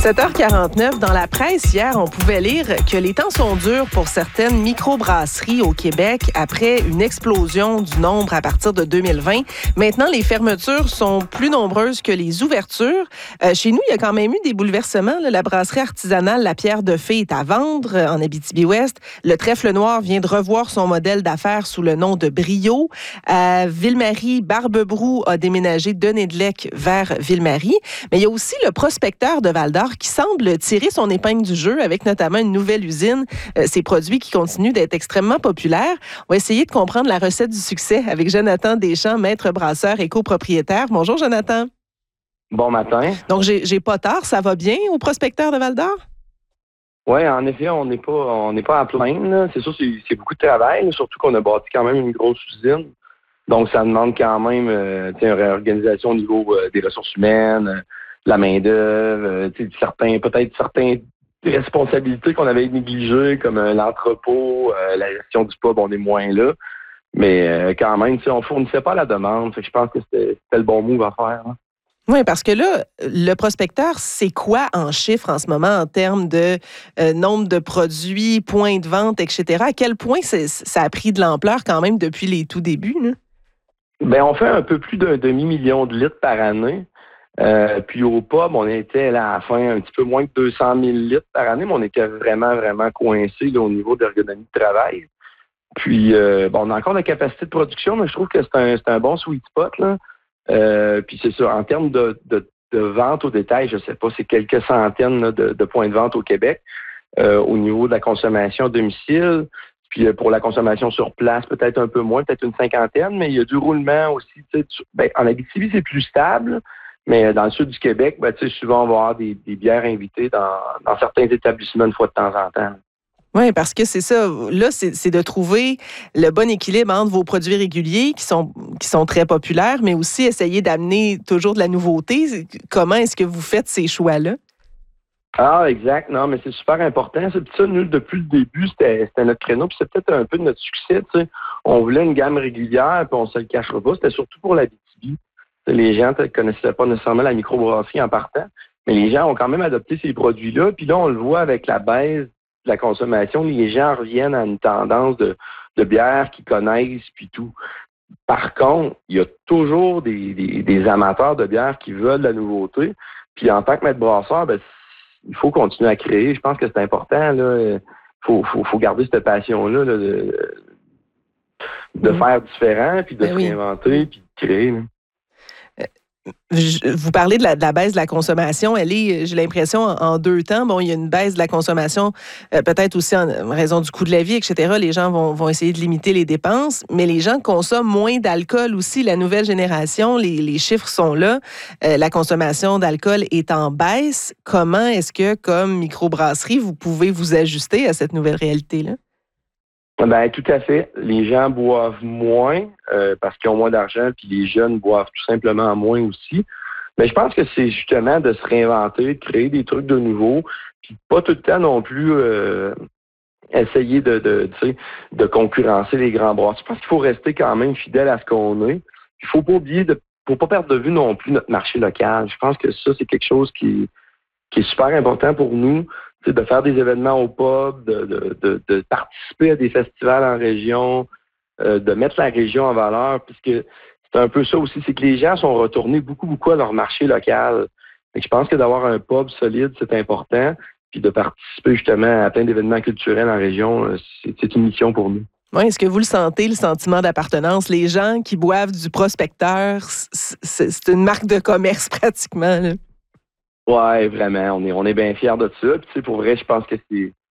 7h49, dans la presse, hier, on pouvait lire que les temps sont durs pour certaines microbrasseries au Québec après une explosion du nombre à partir de 2020. Maintenant, les fermetures sont plus nombreuses que les ouvertures. Chez nous, il y a quand même eu des bouleversements. La brasserie artisanale La Pierre de Fée est à vendre en Abitibi-Ouest. Le Trèfle Noir vient de revoir son modèle d'affaires sous le nom de Brio. Ville-Marie, Barbe-Brou a déménagé de Nédelec vers Ville-Marie. Mais il y a aussi le Prospecteur de Val-d'Or qui semble tirer son épingle du jeu avec notamment une nouvelle usine. Ces produits qui continuent d'être extrêmement populaires. On va essayer de comprendre la recette du succès avec Jonathan Deschamps, maître brasseur et copropriétaire. Bonjour, Jonathan. Bon matin. Donc, j'ai pas tard. Ça va bien au Prospecteur de Val-d'Or? Oui, en effet, on n'est pas à plein. Là. C'est sûr, c'est beaucoup de travail, surtout qu'on a bâti quand même une grosse usine. Donc, ça demande quand même une réorganisation au niveau des ressources humaines, la main-d'œuvre, peut-être certaines responsabilités qu'on avait négligées, comme l'entrepôt, la gestion du pub, on est moins là. Mais quand même, on ne fournissait pas la demande. Fait que je pense que c'était le bon move à faire. Hein. Oui, parce que là, le prospecteur, c'est quoi en chiffres en ce moment en termes de nombre de produits, points de vente, etc.? À quel point ça a pris de l'ampleur quand même depuis les tout débuts? Là? Bien, on fait un peu plus d'un demi-million de litres par année. Puis au pub, on était là, à la fin un petit peu moins de 200 000 litres par année, mais on était vraiment, vraiment coincés au niveau d'ergonomie de travail. Puis, on a encore la capacité de production, mais je trouve que c'est un bon sweet spot. Là. Puis c'est ça, en termes de vente au détail, je sais pas, c'est quelques centaines là, de points de vente au Québec au niveau de la consommation à domicile. Puis pour la consommation sur place, peut-être un peu moins, peut-être une cinquantaine, mais il y a du roulement aussi. En Abitibi, c'est plus stable. Mais dans le sud du Québec, souvent, on va avoir des bières invitées dans certains établissements une fois de temps en temps. Oui, parce que c'est ça. Là, c'est de trouver le bon équilibre entre vos produits réguliers qui sont très populaires, mais aussi essayer d'amener toujours de la nouveauté. Comment est-ce que vous faites ces choix-là? Ah, exact. Non, mais c'est super important. C'est ça, nous, depuis le début, c'était notre créneau, puis c'est peut-être un peu de notre succès. T'sais. On voulait une gamme régulière, puis on se le cachera pas. C'était surtout pour l'Abitibi. Les gens ne connaissaient pas nécessairement la microbrasserie en partant, mais les gens ont quand même adopté ces produits-là. Puis là, on le voit avec la baisse de la consommation. Les gens reviennent à une tendance de bière qu'ils connaissent, puis tout. Par contre, il y a toujours des amateurs de bière qui veulent de la nouveauté. Puis en tant que maître brasseur, il faut continuer à créer. Je pense que c'est important. Il faut garder cette passion-là là, de faire différent, puis de se réinventer, puis de créer. Là. Vous parlez de la baisse de la consommation. Elle est, j'ai l'impression, en deux temps. Bon, il y a une baisse de la consommation, peut-être aussi en raison du coût de la vie, etc. Les gens vont essayer de limiter les dépenses, mais les gens consomment moins d'alcool aussi. La nouvelle génération, les chiffres sont là. La consommation d'alcool est en baisse. Comment est-ce que, comme microbrasserie, vous pouvez vous ajuster à cette nouvelle réalité-là? Ben, tout à fait. Les gens boivent moins parce qu'ils ont moins d'argent, puis les jeunes boivent tout simplement moins aussi. Mais je pense que c'est justement de se réinventer, de créer des trucs de nouveau, puis pas tout le temps non plus essayer de concurrencer les grands brasseurs. Je pense qu'il faut rester quand même fidèle à ce qu'on est. Il faut pas oublier faut pas perdre de vue non plus notre marché local. Je pense que ça, c'est quelque chose qui est super important pour nous. De faire des événements au pub, de participer à des festivals en région, de mettre la région en valeur, puisque c'est un peu ça aussi, c'est que les gens sont retournés beaucoup, beaucoup à leur marché local. Et je pense que d'avoir un pub solide, c'est important, puis de participer justement à plein d'événements culturels en région, c'est une mission pour nous. Oui, est-ce que vous le sentez, le sentiment d'appartenance? Les gens qui boivent du prospecteur, c'est une marque de commerce pratiquement, là. Ouais, vraiment. On est bien fiers de ça. Puis, pour vrai, je pense que